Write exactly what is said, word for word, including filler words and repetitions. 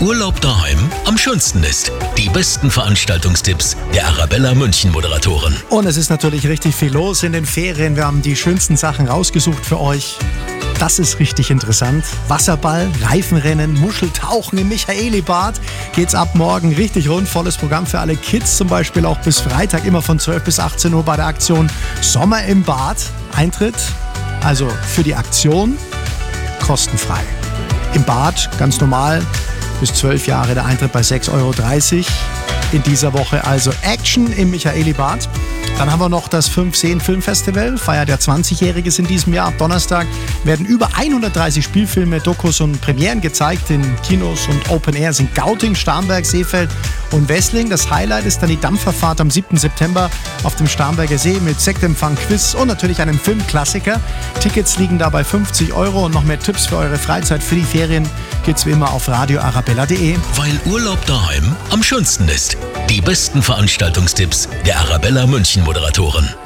Urlaub daheim am schönsten ist. Die besten Veranstaltungstipps der Arabella München Moderatoren. Und es ist natürlich richtig viel los in den Ferien. Wir haben die schönsten Sachen rausgesucht für euch. Das ist richtig interessant. Wasserball, Reifenrennen, Muscheltauchen im Michaelibad. Geht's ab morgen richtig rund. Volles Programm für alle Kids, zum Beispiel auch bis Freitag, immer von zwölf bis achtzehn Uhr bei der Aktion Sommer im Bad. Eintritt, also für die Aktion, kostenfrei. Im Bad, ganz normal, bis zwölf Jahre der Eintritt bei sechs Euro dreißig. In dieser Woche also Action im Michaelibad. Dann haben wir noch das fünf Seen Filmfestival, feiert ja zwanzigjähriges in diesem Jahr. Ab Donnerstag werden über hundertdreißig Spielfilme, Dokus und Premieren gezeigt in Kinos und Open Airs in Gauting, Starnberg, Seefeld und Wessling. Das Highlight ist dann die Dampferfahrt am siebten September auf dem Starnberger See mit Sektempfang, Quiz und natürlich einem Filmklassiker. Tickets liegen da bei fünfzig Euro und noch mehr Tipps für eure Freizeit, für die Ferien gibt's wie immer auf radio arabella punkt de. Weil Urlaub daheim am schönsten ist. Die besten Veranstaltungstipps der Arabella München Moderatoren.